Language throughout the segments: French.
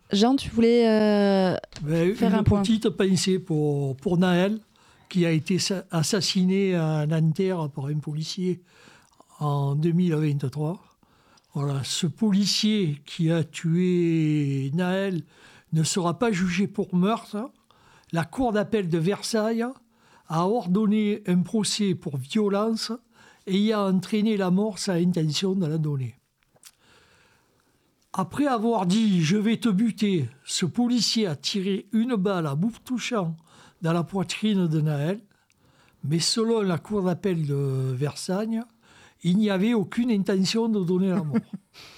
Jean, tu voulais faire un point. Une petite pensée pour Naël, qui a été assassiné à Nanterre par un policier en 2023. Voilà, ce policier qui a tué Naël ne sera pas jugé pour meurtre. La cour d'appel de Versailles a ordonné un procès pour violence ayant entraîné la mort sans intention de la donner. Après avoir dit « je vais te buter », ce policier a tiré une balle à bout touchant dans la poitrine de Naël, mais selon la cour d'appel de Versailles, il n'y avait aucune intention de donner la mort.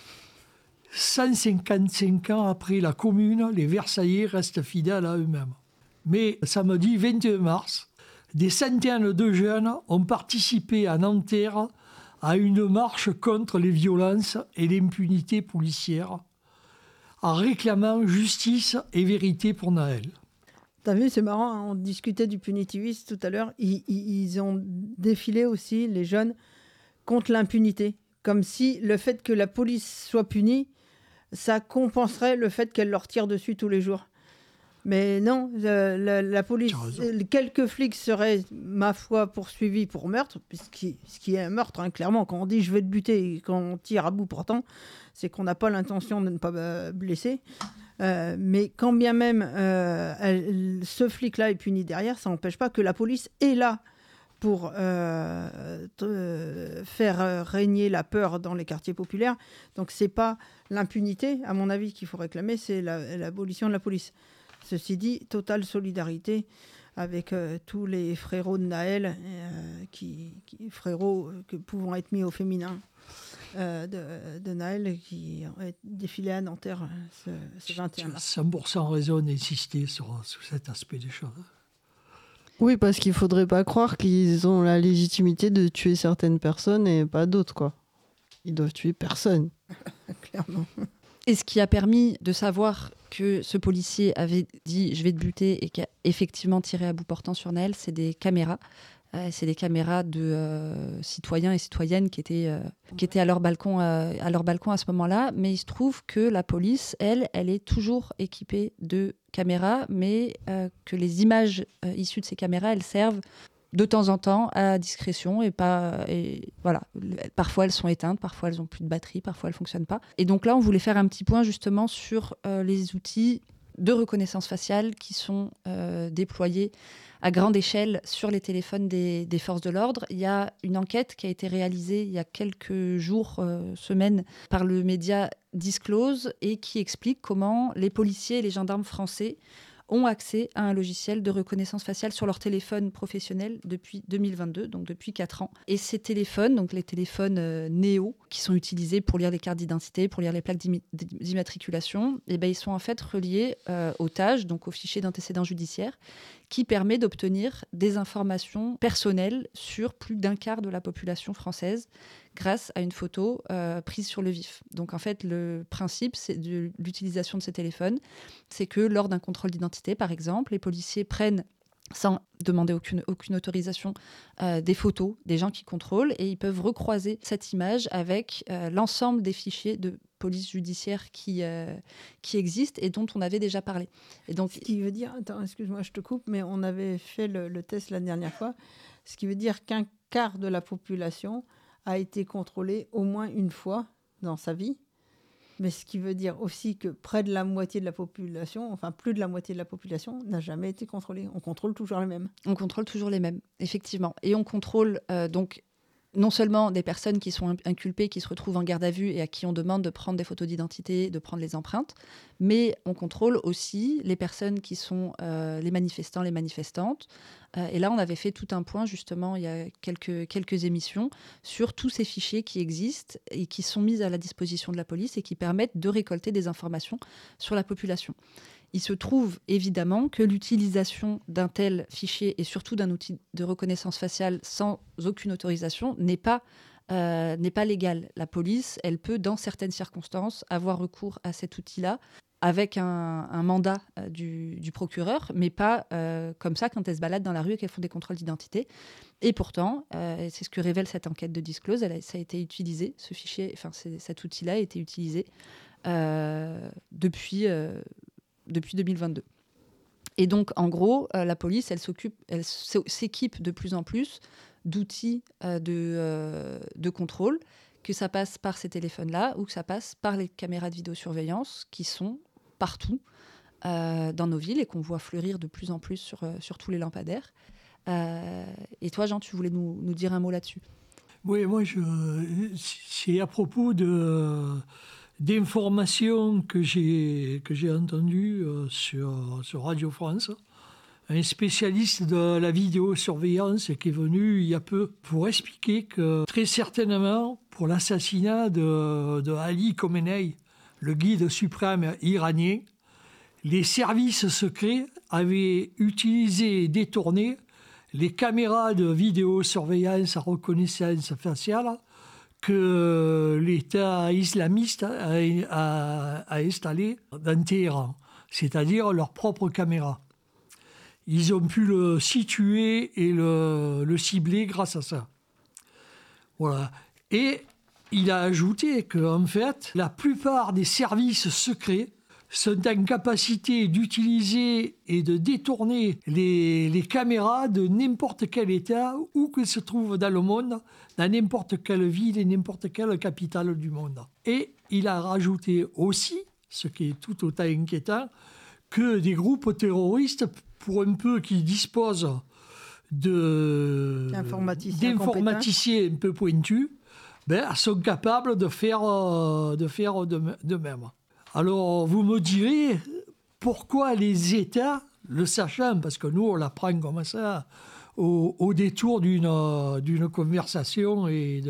155 ans après la Commune, les Versaillais restent fidèles à eux-mêmes. Mais samedi 21 mars, des centaines de jeunes ont participé à Nanterre à une marche contre les violences et l'impunité policière, en réclamant justice et vérité pour Naël. T'as vu, c'est marrant, hein, on discutait du punitivisme tout à l'heure. Ils ont défilé aussi, les jeunes, contre l'impunité. Comme si le fait que la police soit punie, ça compenserait le fait qu'elle leur tire dessus tous les jours. Mais non, la police, quelques flics seraient, ma foi, poursuivis pour meurtre, ce qui est un meurtre, hein, clairement. Quand on dit « je vais te buter » et qu'on tire à bout portant, c'est qu'on n'a pas l'intention de ne pas blesser. Mais quand bien même ce flic-là est puni derrière, ça n'empêche pas que la police est là pour faire régner la peur dans les quartiers populaires. Donc c'est pas l'impunité, à mon avis, qu'il faut réclamer, c'est l'abolition de la police. Ceci dit, totale solidarité avec tous les frérots de Naël, frérots pouvant être mis au féminin de Naël, qui ont défilé à Nanterre ce 21 mars. 100% raison d'insister sur cet aspect des choses. Oui, parce qu'il ne faudrait pas croire qu'ils ont la légitimité de tuer certaines personnes et pas d'autres, quoi. Ils doivent tuer personne. Clairement. Et ce qui a permis de savoir que ce policier avait dit « je vais te buter » et qui a effectivement tiré à bout portant sur Naël, c'est des caméras. C'est des caméras de citoyens et citoyennes qui étaient à leur balcon à ce moment-là. Mais il se trouve que la police, elle est toujours équipée de caméras, mais que les images issues de ces caméras, elles servent de temps en temps à discrétion et voilà. Parfois elles sont éteintes, parfois elles n'ont plus de batterie, parfois elles ne fonctionnent pas. Et donc là, on voulait faire un petit point justement sur les outils de reconnaissance faciale qui sont déployés à grande échelle sur les téléphones des forces de l'ordre. Il y a une enquête qui a été réalisée il y a quelques jours, semaines, par le média Disclose et qui explique comment les policiers et les gendarmes français ont accès à un logiciel de reconnaissance faciale sur leur téléphone professionnel depuis 2022, donc depuis 4 ans. Et ces téléphones, donc les téléphones Néo, qui sont utilisés pour lire les cartes d'identité, pour lire les plaques d'immatriculation, eh ben, ils sont en fait reliés au TAJ, donc au fichier d'antécédents judiciaires, qui permet d'obtenir des informations personnelles sur plus d'un quart de la population française grâce à une photo prise sur le vif. Donc en fait, le principe de l'utilisation de ces téléphones, c'est que lors d'un contrôle d'identité, par exemple, les policiers prennent, sans demander aucune autorisation, des photos des gens qui contrôlent et ils peuvent recroiser cette image avec l'ensemble des fichiers de police judiciaire qui existent et dont on avait déjà parlé. Et donc, ce qui veut dire, attends, excuse-moi, je te coupe, mais on avait fait le test la dernière fois, ce qui veut dire qu'un quart de la population a été contrôlé au moins une fois dans sa vie, mais ce qui veut dire aussi que près de la moitié de la population, enfin plus de la moitié de la population, n'a jamais été contrôlée. On contrôle toujours les mêmes. On contrôle toujours les mêmes, effectivement. Et on contrôle donc non seulement des personnes qui sont inculpées, qui se retrouvent en garde à vue et à qui on demande de prendre des photos d'identité, de prendre les empreintes, mais on contrôle aussi les personnes qui sont les manifestants, les manifestantes. Et là, on avait fait tout un point, justement, il y a quelques émissions, sur tous ces fichiers qui existent et qui sont mis à la disposition de la police et qui permettent de récolter des informations sur la population. Il se trouve évidemment que l'utilisation d'un tel fichier et surtout d'un outil de reconnaissance faciale sans aucune autorisation n'est pas légale. La police, elle peut, dans certaines circonstances, avoir recours à cet outil-là avec un mandat du procureur, mais pas comme ça quand elles se baladent dans la rue et qu'elles font des contrôles d'identité. Et pourtant, c'est ce que révèle cette enquête de Disclose, ça a été utilisé, ce fichier, enfin cet outil-là a été utilisé depuis depuis 2022. Et donc, en gros, la police, elle s'équipe de plus en plus d'outils de contrôle, que ça passe par ces téléphones-là ou que ça passe par les caméras de vidéosurveillance qui sont partout dans nos villes et qu'on voit fleurir de plus en plus sur tous les lampadaires. Et toi, Jean, tu voulais nous dire un mot là-dessus? Oui, moi, c'est à propos d'informations que j'ai entendues sur Radio France. Un spécialiste de la vidéosurveillance qui est venu il y a peu pour expliquer que très certainement, pour l'assassinat de Ali Khamenei, le guide suprême iranien, les services secrets avaient utilisé et détourné les caméras de vidéosurveillance à reconnaissance faciale que l'État islamiste a installées dans Téhéran, c'est-à-dire leurs propres caméras. Ils ont pu le situer et le cibler grâce à ça. Voilà. Et il a ajouté qu'en fait, la plupart des services secrets sont en capacité d'utiliser et de détourner les caméras de n'importe quel État, où qu'elles se trouvent dans le monde, dans n'importe quelle ville et n'importe quelle capitale du monde. Et il a rajouté aussi, ce qui est tout autant inquiétant, que des groupes terroristes, pour un peu qui disposent d'informaticiens un peu pointus, sont capables de faire de même. Alors, vous me direz, pourquoi les États, le sachant, parce que nous, on l'apprend comme ça, au détour d'une conversation et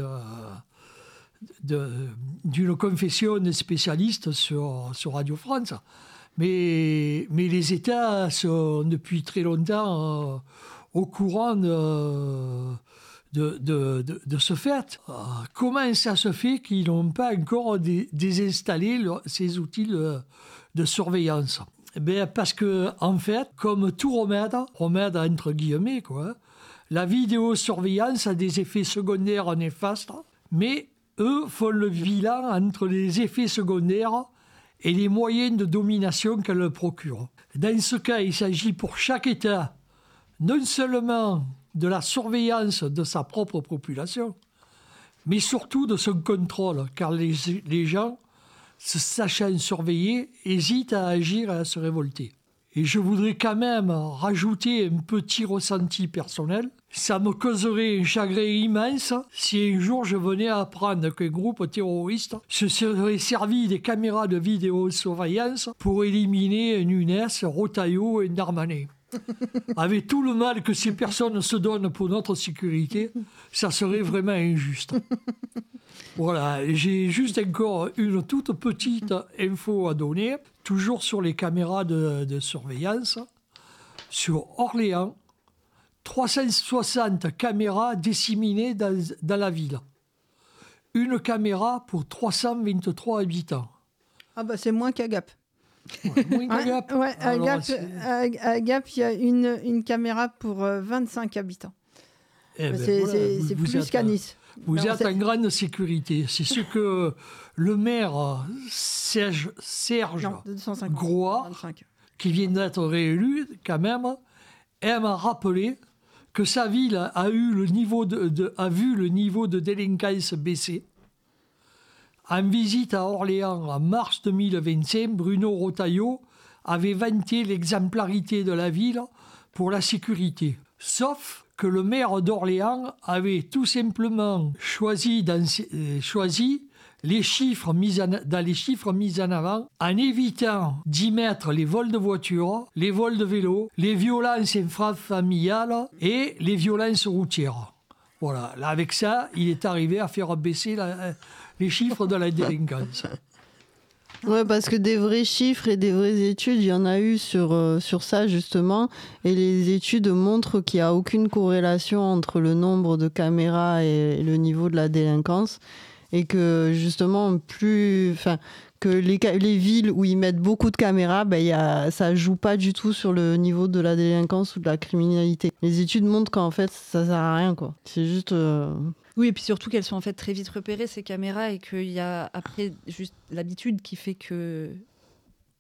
d'une confession de spécialistes sur Radio France, mais les États sont depuis très longtemps au courant de ce fait. Comment ça se fait qu'ils n'ont pas encore désinstallé ces outils de surveillance? Parce que, en fait, comme tout remède entre guillemets, la vidéosurveillance a des effets secondaires néfastes, mais eux font le bilan entre les effets secondaires et les moyens de domination qu'elle procure. Dans ce cas, il s'agit pour chaque État non seulement de la surveillance de sa propre population, mais surtout de son contrôle, car les gens, se sachant surveillés, hésitent à agir et à se révolter. Et je voudrais quand même rajouter un petit ressenti personnel. Ça me causerait un chagrin immense si un jour je venais à apprendre qu'un groupe terroriste se serait servi des caméras de vidéosurveillance pour éliminer Nunes, Retailleau et Darmanin. Avec tout le mal que ces personnes se donnent pour notre sécurité, ça serait vraiment injuste. Voilà, j'ai juste encore une toute petite info à donner, toujours sur les caméras de surveillance. Sur Orléans, 360 caméras disséminées dans la ville. Une caméra pour 323 habitants. Ah bah c'est moins qu'à Gap. Ouais, moins qu'à Gap. Ouais, à Gap, il y a une caméra pour 25 habitants. C'est plus qu'à Nice. Vous êtes en grande sécurité. C'est ce que le maire Serge Groix, qui vient d'être réélu, quand même, aime rappeler que sa ville a vu le niveau de délinquance baisser. En visite à Orléans en mars 2025, Bruno Retailleau avait vanté l'exemplarité de la ville pour la sécurité. Sauf que le maire d'Orléans avait tout simplement choisi les chiffres mis en avant en évitant d'y mettre les vols de voitures, les vols de vélos, les violences intrafamiliales et les violences routières. Voilà, là, avec ça, il est arrivé à faire baisser les chiffres de la délinquance. Ouais, parce que des vrais chiffres et des vraies études, il y en a eu sur ça justement, et les études montrent qu'il n'y a aucune corrélation entre le nombre de caméras et le niveau de la délinquance, et que justement que les villes où ils mettent beaucoup de caméras, ça joue pas du tout sur le niveau de la délinquance ou de la criminalité. Les études montrent qu'en fait ça sert à rien, quoi. C'est juste Oui, et puis surtout qu'elles sont en fait très vite repérées, ces caméras, et qu'il y a après juste l'habitude qui fait que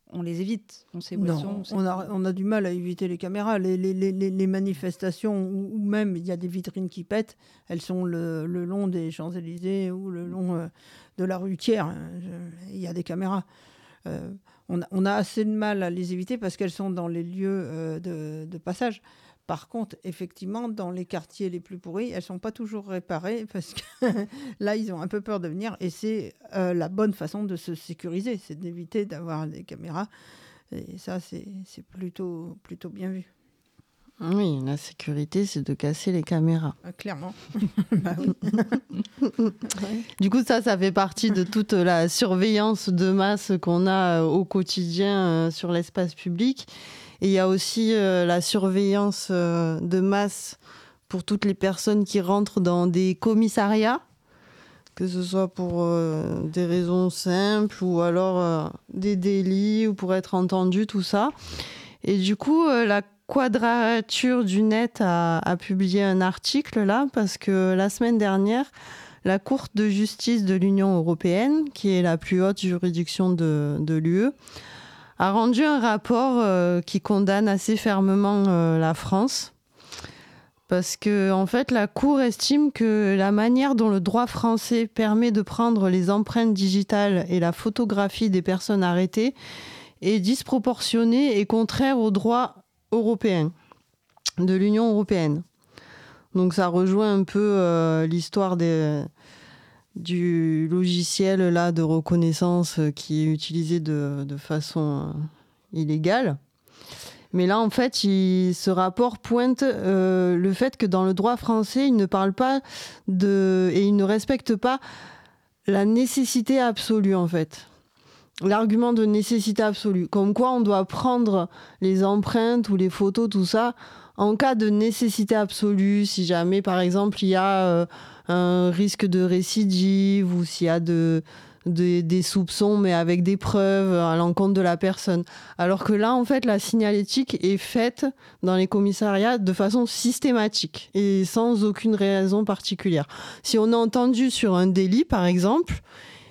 on les évite. On sait où Non, elles sont. on a du mal à éviter les caméras. Les manifestations où même il y a des vitrines qui pètent, elles sont le long des Champs-Élysées ou le long de la rue Thiers. Il y a des caméras. On a assez de mal à les éviter parce qu'elles sont dans les lieux de passage. Par contre, effectivement, dans les quartiers les plus pourris, elles ne sont pas toujours réparées parce que là, ils ont un peu peur de venir. Et c'est la bonne façon de se sécuriser, c'est d'éviter d'avoir des caméras. Et ça, c'est plutôt bien vu. Oui, la sécurité, c'est de casser les caméras. Clairement. Bah oui. Du coup, ça fait partie de toute la surveillance de masse qu'on a au quotidien sur l'espace public. Et il y a aussi la surveillance de masse pour toutes les personnes qui rentrent dans des commissariats, que ce soit pour des raisons simples ou alors des délits ou pour être entendu, tout ça. Et du coup, la Quadrature du Net a publié un article là, parce que la semaine dernière, la Cour de justice de l'Union européenne, qui est la plus haute juridiction de l'UE, a rendu un rapport qui condamne assez fermement la France. Parce que, en fait, la Cour estime que la manière dont le droit français permet de prendre les empreintes digitales et la photographie des personnes arrêtées est disproportionnée et contraire au droit européen, de l'Union européenne. Donc ça rejoint un peu l'histoire du logiciel là, de reconnaissance qui est utilisé de façon illégale. Mais là, en fait, ce rapport pointe le fait que dans le droit français, il ne parle pas et il ne respecte pas la nécessité absolue, en fait. L'argument de nécessité absolue. Comme quoi, on doit prendre les empreintes ou les photos, tout ça, en cas de nécessité absolue, si jamais, par exemple, il y a un risque de récidive ou s'il y a des soupçons, mais avec des preuves à l'encontre de la personne. Alors que là, en fait, la signalétique est faite dans les commissariats de façon systématique et sans aucune raison particulière. Si on est entendu sur un délit, par exemple,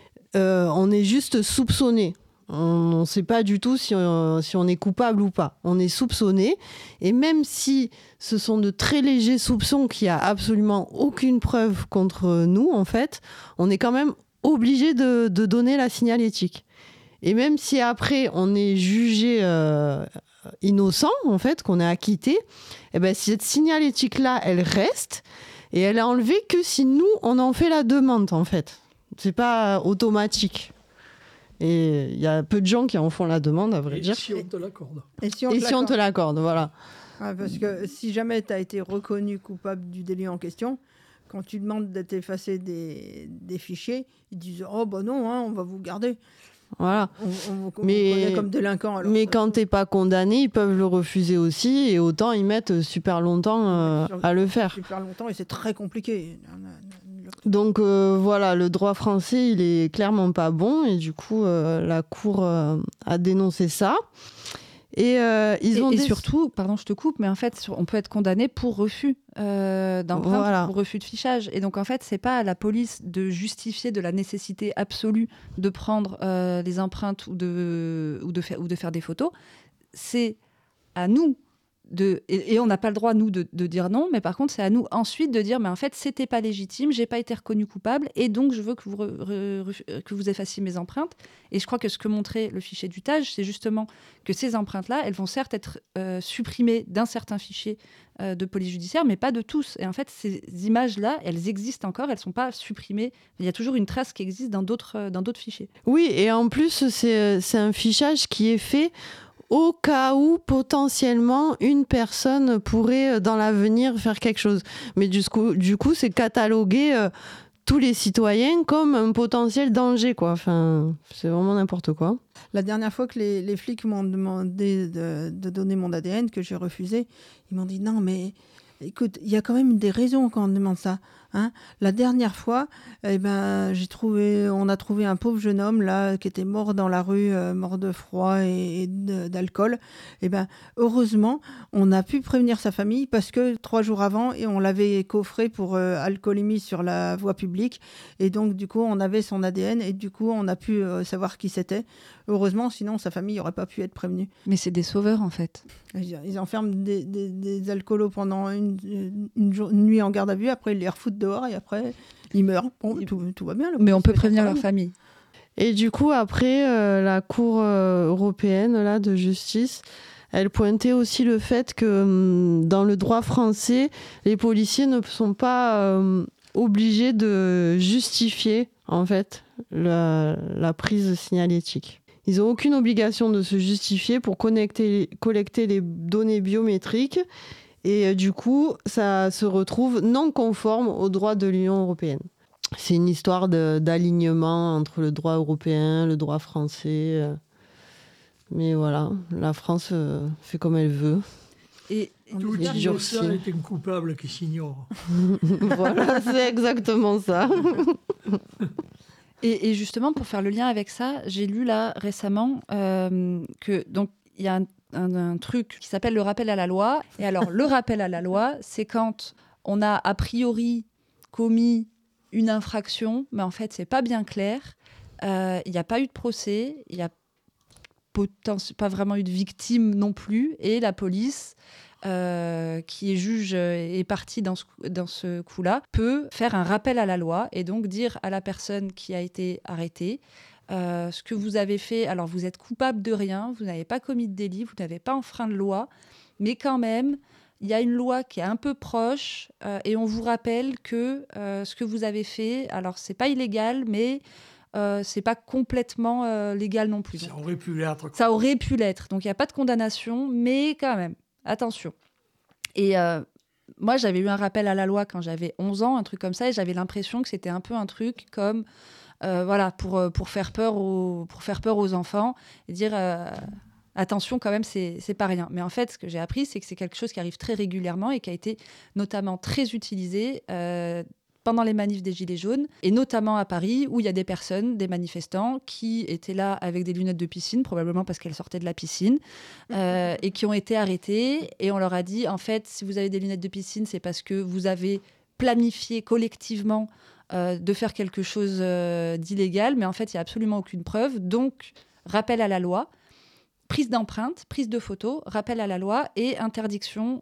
on est juste soupçonné. On ne sait pas du tout si on est coupable ou pas. On est soupçonné. Et même si ce sont de très légers soupçons qu'il n'y a absolument aucune preuve contre nous, en fait, on est quand même obligé de donner la signalétique. Et même si après, on est jugé innocent, en fait, qu'on est acquitté, eh ben, cette signalétique-là, elle reste. Et elle est enlevée que si nous, on en fait la demande, en fait. C'est pas automatique. Et il y a peu de gens qui en font la demande, à vrai dire. Si on te l'accorde. Et si on te l'accorde, voilà. Ouais, parce que si jamais tu as été reconnu coupable du délit en question, quand tu demandes d'être effacé des fichiers, ils disent « Oh, bah non, hein, on va vous garder. » Voilà. On vous connaît comme délinquant. Alors, mais quand t'es pas condamné, ils peuvent le refuser aussi, et autant ils mettent super longtemps à le faire. Super longtemps, et c'est très compliqué. Donc voilà, le droit français, il est clairement pas bon, et du coup, la Cour a dénoncé ça. Et surtout, pardon, je te coupe, mais en fait, on peut être condamné pour refus d'empreinte, voilà. pour refus de fichage. Et donc, en fait, c'est pas à la police de justifier de la nécessité absolue de prendre les empreintes ou de faire des photos. C'est à nous et on n'a pas le droit, nous, de dire non, mais par contre, c'est à nous ensuite de dire, mais en fait, c'était pas légitime, j'ai pas été reconnu coupable, et donc je veux que vous effaciez mes empreintes. Et je crois que ce que montrait le fichier du TAJ, c'est justement que ces empreintes-là, elles vont certes être supprimées d'un certain fichier de police judiciaire, mais pas de tous. Et en fait, ces images-là, elles existent encore, elles sont pas supprimées. Il y a toujours une trace qui existe dans d'autres fichiers. Oui, et en plus, c'est un fichage qui est fait au cas où potentiellement une personne pourrait dans l'avenir faire quelque chose. Mais du coup c'est cataloguer tous les citoyens comme un potentiel danger, quoi. Enfin, c'est vraiment n'importe quoi. La dernière fois que les flics m'ont demandé de donner mon ADN, que j'ai refusé, ils m'ont dit non, mais Écoute, il y a quand même des raisons quand on demande ça. Hein. La dernière fois, on a trouvé un pauvre jeune homme là qui était mort dans la rue, mort de froid et d'alcool. Heureusement, on a pu prévenir sa famille parce que 3 jours avant, et on l'avait coffré pour alcoolémie sur la voie publique. Et donc, du coup, on avait son ADN et du coup, on a pu savoir qui c'était. Heureusement, sinon, sa famille n'aurait pas pu être prévenue. Mais c'est des sauveurs, en fait. Ils enferment des alcoolos pendant une nuit en garde à vue, après ils les refoutent dehors et après ils meurent. Bon, tout va bien. Mais on peut prévenir leur famille. Et du coup, après, la Cour européenne là, de justice, elle pointait aussi le fait que dans le droit français, les policiers ne sont pas obligés de justifier en fait la prise de signalétique. Ils n'ont aucune obligation de se justifier pour collecter les données biométriques et du coup, ça se retrouve non conforme au droit de l'Union européenne. C'est une histoire d'alignement entre le droit européen, le droit français. Mais voilà, la France fait comme elle veut. Et tout innocent est un coupable qui s'ignore. Voilà, c'est exactement ça. Et justement, pour faire le lien avec ça, j'ai lu là récemment que donc il y a un truc qui s'appelle le rappel à la loi. Et alors, le rappel à la loi, c'est quand on a a priori commis une infraction, mais en fait, c'est pas bien clair. Il n'y a pas eu de procès, il n'y a pas vraiment eu de victime non plus. Et la police, qui est juge et partie dans ce coup-là, peut faire un rappel à la loi et donc dire à la personne qui a été arrêtée ce que vous avez fait. Alors, vous êtes coupable de rien, vous n'avez pas commis de délit, vous n'avez pas enfreint de loi, mais quand même, il y a une loi qui est un peu proche et on vous rappelle que ce que vous avez fait, alors, c'est pas illégal, mais c'est pas complètement légal non plus. Ça aurait pu l'être. Ça aurait pu l'être. Donc, il n'y a pas de condamnation, mais quand même, attention. Et moi, j'avais eu un rappel à la loi quand j'avais 11 ans, un truc comme ça, et j'avais l'impression que c'était un peu un truc comme, pour faire peur aux enfants, et dire attention, quand même, c'est pas rien. Mais en fait, ce que j'ai appris, c'est que c'est quelque chose qui arrive très régulièrement et qui a été notamment très utilisé pendant les manifs des Gilets jaunes, et notamment à Paris, où il y a des personnes, des manifestants, qui étaient là avec des lunettes de piscine, probablement parce qu'elles sortaient de la piscine, et qui ont été arrêtés. Et on leur a dit, en fait, si vous avez des lunettes de piscine, c'est parce que vous avez planifié collectivement de faire quelque chose d'illégal, mais en fait, il n'y a absolument aucune preuve. Donc, rappel à la loi, prise d'empreintes, prise de photos, rappel à la loi et interdiction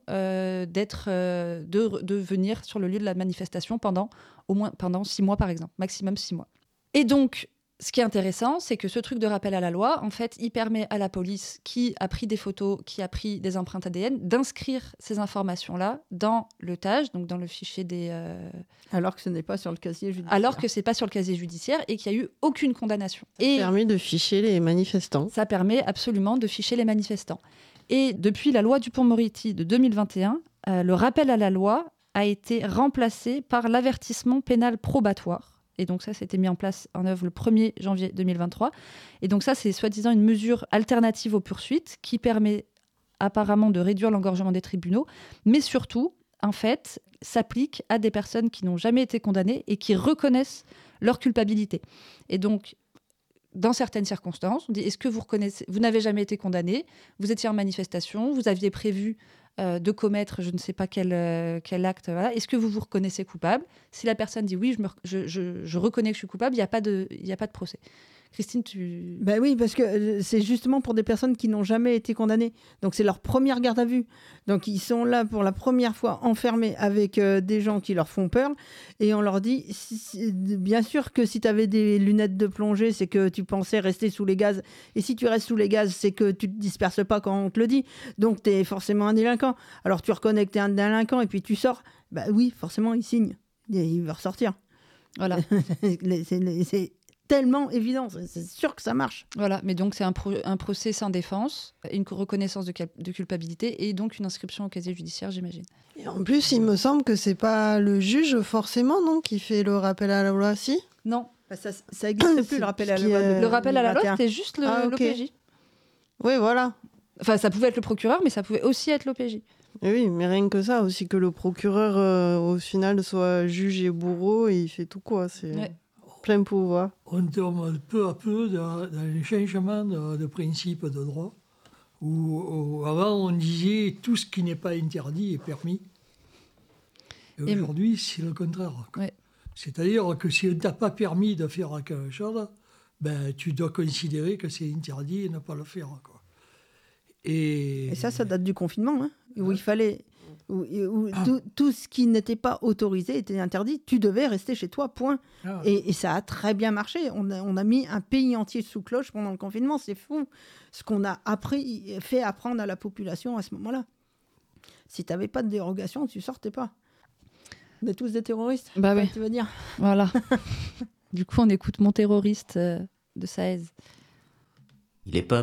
de venir sur le lieu de la manifestation pendant 6 mois, par exemple, maximum 6 mois. Et donc, ce qui est intéressant, c'est que ce truc de rappel à la loi, en fait, il permet à la police qui a pris des photos, qui a pris des empreintes ADN, d'inscrire ces informations-là dans le TAJ, donc dans le fichier des... Alors que ce n'est pas sur le casier judiciaire. Alors que ce n'est pas sur le casier judiciaire et qu'il n'y a eu aucune condamnation. Ça permet de ficher les manifestants. Ça permet absolument de ficher les manifestants. Et depuis la loi Dupond-Moretti de 2021, le rappel à la loi a été remplacé par l'avertissement pénal probatoire. Et donc ça, c'était mis en œuvre le 1er janvier 2023. Et donc ça, c'est soi-disant une mesure alternative aux poursuites qui permet apparemment de réduire l'engorgement des tribunaux, mais surtout, en fait, s'applique à des personnes qui n'ont jamais été condamnées et qui reconnaissent leur culpabilité. Et donc, dans certaines circonstances, on dit, est-ce que vous n'avez jamais été condamné, vous étiez en manifestation, vous aviez prévu de commettre je ne sais pas quel acte, voilà. Est-ce que vous vous reconnaissez coupable ? Si la personne dit oui, je reconnais que je suis coupable, il n'y a pas de procès. Christine, tu... Ben oui, parce que c'est justement pour des personnes qui n'ont jamais été condamnées. Donc c'est leur première garde à vue. Donc ils sont là pour la première fois enfermés avec des gens qui leur font peur. Et on leur dit, bien sûr que si tu avais des lunettes de plongée, c'est que tu pensais rester sous les gaz. Et si tu restes sous les gaz, c'est que tu ne te disperses pas quand on te le dit. Donc tu es forcément un délinquant. Alors tu reconnais que tu es un délinquant et puis tu sors. Ben oui, forcément, il signe. Il va ressortir. Voilà. c'est tellement évident, c'est sûr que ça marche. Voilà, mais donc c'est un procès sans défense, une reconnaissance de culpabilité et donc une inscription au casier judiciaire, j'imagine. Et en plus, il me semble que c'est pas le juge forcément, non, qui fait le rappel à la loi, si ? Non. Bah ça n'existe plus, le rappel à la loi. Le rappel à la loi, c'était juste okay. l'OPJ. Oui, voilà. Enfin, ça pouvait être le procureur, mais ça pouvait aussi être l'OPJ. Et oui, mais rien que ça, aussi que le procureur, au final, soit juge et bourreau, et il fait tout quoi. C'est plein pouvoir. On tombe peu à peu dans les changements de principe de droit, où avant on disait tout ce qui n'est pas interdit est permis. Et aujourd'hui, c'est le contraire. Ouais. C'est-à-dire que si on ne t'a pas permis de faire quelque chose, ben, tu dois considérer que c'est interdit et ne pas le faire. Quoi. Et ça date du confinement, hein, où il fallait... Où tout ce qui n'était pas autorisé était interdit. Tu devais rester chez toi, point. Et ça a très bien marché. On a mis un pays entier sous cloche pendant le confinement. C'est fou ce qu'on a fait apprendre à la population à ce moment-là. Si tu n'avais pas de dérogation, tu sortais pas. On est tous des terroristes. Bah oui. Tu veux dire. Voilà. Du coup, on écoute Mon terroriste de Saez. Il est pas